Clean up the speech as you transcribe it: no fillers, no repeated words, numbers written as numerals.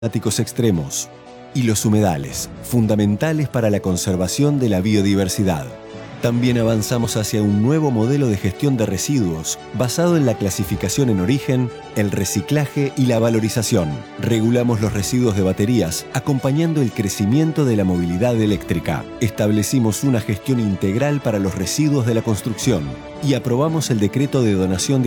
climáticos extremos y los humedales, fundamentales para la conservación de la biodiversidad. También avanzamos hacia un nuevo modelo de gestión de residuos basado en la clasificación en origen, el reciclaje y la valorización. Regulamos los residuos de baterías acompañando el crecimiento de la movilidad eléctrica. Establecimos una gestión integral para los residuos de la construcción y aprobamos el decreto de donación de